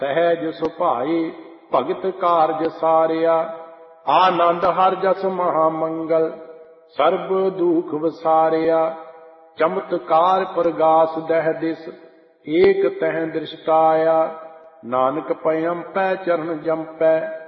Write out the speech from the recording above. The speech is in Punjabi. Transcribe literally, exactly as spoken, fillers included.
ਸਹਿਜ ਸੁਭਾਈ ਭਗਤ ਕਾਰਜ ਸਾਰਿਆ। ਆਨੰਦ ਹਰ ਜਸ ਮਹਾ ਮੰਗਲ ਸਰਬ ਦੁਖ ਵਸਾਰਿਆ। ਚਮਤਕਾਰ ਪ੍ਰਗਾਸ ਦਹਿ ਦਿਸ ਏਕ ਤਹਿ ਦ੍ਰਿਸ਼ਟਾਇਆ। ਨਾਨਕ ਪਇ ਅੰਪੈ ਚਰਨ ਜੰਪੈ